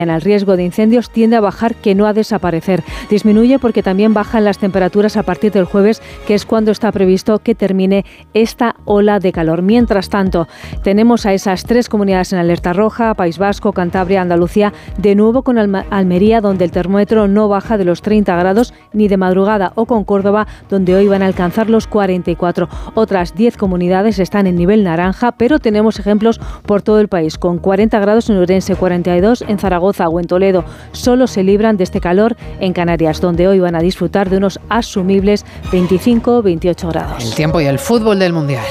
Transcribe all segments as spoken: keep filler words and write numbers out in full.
El riesgo de incendios tiende a bajar, que no a desaparecer. Disminuye porque también bajan las temperaturas a partir del jueves, que es cuando está previsto que termine esta ola de calor. Mientras tanto, tenemos a esas tres comunidades en alerta roja: País Vasco, Cantabria, Andalucía, de nuevo con Alma- Almería, donde el termómetro no baja de los treinta grados ni de madrugada, o con Córdoba, donde hoy van a alcanzar los cuarenta y cuatro. Otras diez comunidades están en nivel naranja, pero tenemos ejemplos por todo el país, con cuarenta grados en Ourense, cuarenta y dos en Zaragoza o en Toledo. Solo se libran de este calor en Canarias, donde hoy van a disfrutar de unos asumibles veinticinco a veintiocho grados. El tiempo y el fútbol del Mundial.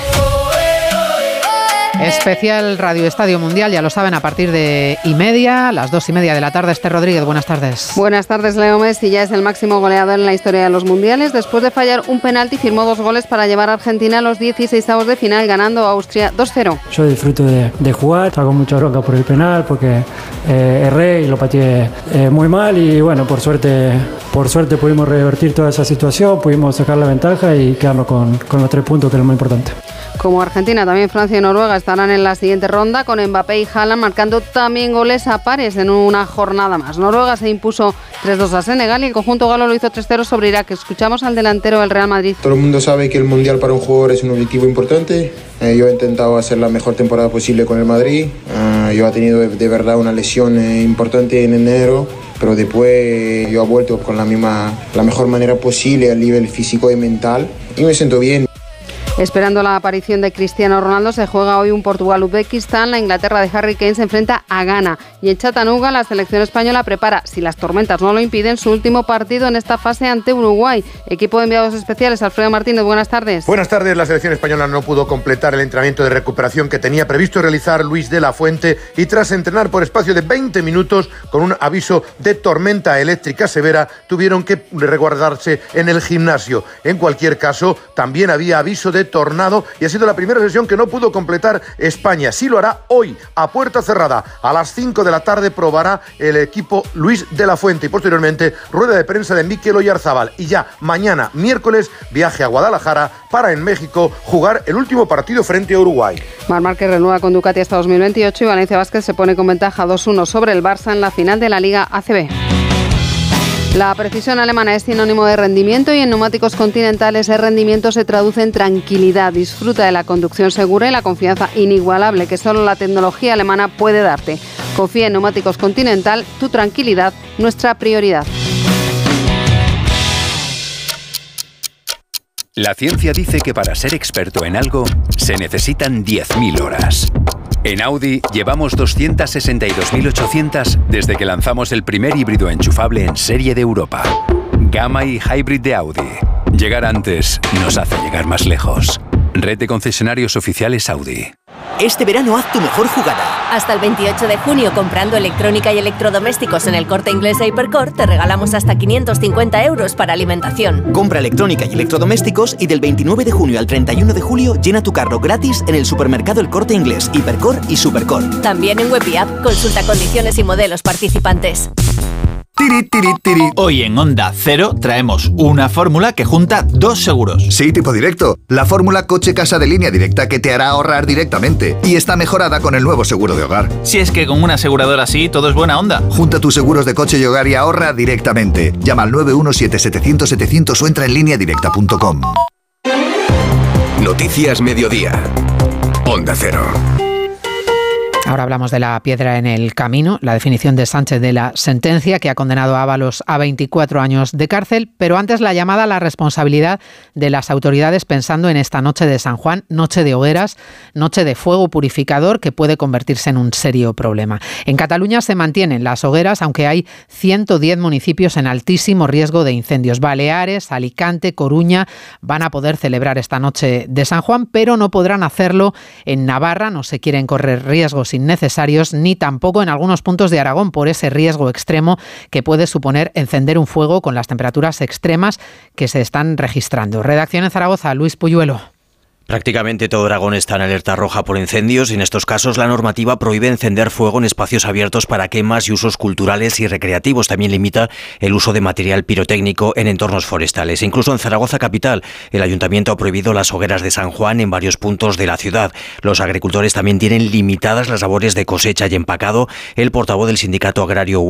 Especial Radio Estadio Mundial, ya lo saben, a partir de y media, las dos y media de la tarde. Esther Rodríguez, buenas tardes. Buenas tardes, Leo Messi. Ya es el máximo goleador en la historia de los mundiales. Después de fallar un penalti, firmó dos goles para llevar a Argentina a los dieciseisavos de final, ganando a Austria dos cero. Yo disfruto de, de jugar, estaba con mucha bronca por el penal, porque eh, erré y lo pateé eh, muy mal, y bueno, por suerte, por suerte pudimos revertir toda esa situación, pudimos sacar la ventaja y quedarnos con, con los tres puntos, que es lo más importante. Como Argentina, también Francia y Noruega estarán en la siguiente ronda, con Mbappé y Haaland marcando también goles a pares en una jornada más. Noruega se impuso tres dos a Senegal y el conjunto galo lo hizo tres cero sobre Irak. Escuchamos al delantero del Real Madrid. Todo el mundo sabe que el Mundial para un jugador es un objetivo importante. Eh, yo he intentado hacer la mejor temporada posible con el Madrid. Uh, yo he tenido de, de verdad una lesión eh, importante en enero, pero después yo he vuelto con la misma, la mejor manera posible a nivel físico y mental, y me siento bien. Esperando la aparición de Cristiano Ronaldo, se juega hoy un Portugal-Uzbekistán. La Inglaterra de Harry Kane se enfrenta a Ghana. Y en Chattanooga, la selección española prepara, si las tormentas no lo impiden, su último partido en esta fase ante Uruguay. Equipo de enviados especiales, Alfredo Martínez, buenas tardes. Buenas tardes. La selección española no pudo completar el entrenamiento de recuperación que tenía previsto realizar Luis de la Fuente, y tras entrenar por espacio de veinte minutos con un aviso de tormenta eléctrica severa, tuvieron que resguardarse en el gimnasio. En cualquier caso, también había aviso de tornado, y ha sido la primera sesión que no pudo completar España. Sí lo hará hoy, a puerta cerrada. A las cinco de la tarde probará el equipo Luis de la Fuente, y posteriormente rueda de prensa de Mikel Oyarzábal. Y ya mañana, miércoles, viaje a Guadalajara para en México jugar el último partido frente a Uruguay. Marc Márquez renueva con Ducati hasta dos mil veintiocho y Valencia Vázquez se pone con ventaja dos uno sobre el Barça en la final de la Liga A C B. La precisión alemana es sinónimo de rendimiento, y en Neumáticos Continental ese rendimiento se traduce en tranquilidad. Disfruta de la conducción segura y la confianza inigualable que solo la tecnología alemana puede darte. Confía en Neumáticos Continental, tu tranquilidad, nuestra prioridad. La ciencia dice que para ser experto en algo se necesitan diez mil horas. En Audi llevamos doscientas sesenta y dos mil ochocientas desde que lanzamos el primer híbrido enchufable en serie de Europa. Gamma y Hybrid de Audi. Llegar antes nos hace llegar más lejos. Red de concesionarios oficiales Audi. Este verano haz tu mejor jugada. Hasta el veintiocho de junio, comprando electrónica y electrodomésticos en el Corte Inglés e Hipercor, te regalamos hasta quinientos cincuenta euros para alimentación. Compra electrónica y electrodomésticos y del veintinueve de junio al treinta y uno de julio llena tu carro gratis en el supermercado El Corte Inglés, Hipercor y Supercor. También en web y app. Consulta condiciones y modelos participantes. Tiri, tiri, tiri. Hoy en Onda Cero traemos una fórmula que junta dos seguros. Sí, tipo directo. La fórmula coche-casa de Línea Directa, que te hará ahorrar directamente. Y está mejorada con el nuevo seguro de hogar. Si es que con una aseguradora así todo es buena onda. Junta tus seguros de coche y hogar y ahorra directamente. Llama al nueve uno siete setecientos setecientos o entra en línea directa punto com. Noticias Mediodía. Onda Cero. Ahora hablamos de la piedra en el camino, la definición de Sánchez de la sentencia que ha condenado a Ábalos a veinticuatro años de cárcel, pero antes la llamada a la responsabilidad de las autoridades pensando en esta noche de San Juan, noche de hogueras, noche de fuego purificador que puede convertirse en un serio problema. En Cataluña se mantienen las hogueras, aunque hay ciento diez municipios en altísimo riesgo de incendios. Baleares, Alicante, Coruña van a poder celebrar esta noche de San Juan, pero no podrán hacerlo en Navarra, no se quieren correr riesgos innecesarios, ni tampoco en algunos puntos de Aragón por ese riesgo extremo que puede suponer encender un fuego con las temperaturas extremas que se están registrando. Redacción en Zaragoza, Luis Puyuelo. Prácticamente todo Aragón está en alerta roja por incendios y en estos casos la normativa prohíbe encender fuego en espacios abiertos para quemas y usos culturales y recreativos. También limita el uso de material pirotécnico en entornos forestales. Incluso en Zaragoza capital, el ayuntamiento ha prohibido las hogueras de San Juan en varios puntos de la ciudad. Los agricultores también tienen limitadas las labores de cosecha y empacado. El portavoz del sindicato agrario